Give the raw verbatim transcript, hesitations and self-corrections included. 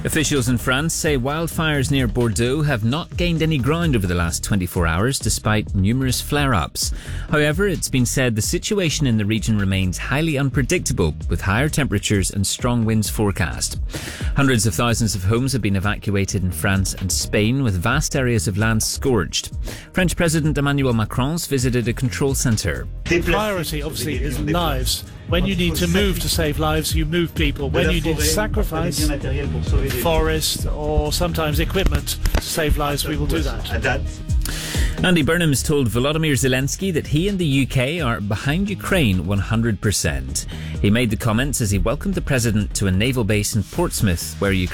Officials in France say wildfires near Bordeaux have not gained any ground over the last twenty-four hours, despite numerous flare-ups. However, it's been said the situation in the region remains highly unpredictable, with higher temperatures and strong winds forecast. Hundreds of thousands of homes have been evacuated in France and Spain, with vast areas of land scorched. French President Emmanuel Macron's visited a control centre. The priority, obviously, is lives. When you need to move to save lives, you move people. When you need to sacrifice forest or sometimes equipment to save lives, we will do that. Andy Burnham has told Volodymyr Zelensky that he and the U K are behind Ukraine one hundred percent. He made the comments as he welcomed the president to a naval base in Portsmouth, where Ukraine